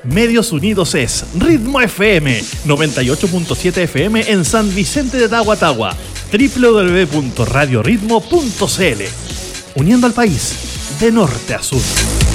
Medios Unidos es Ritmo FM, 98.7 FM en San Vicente de Tagua, www.radioritmo.cl. Uniendo al país de norte a sur.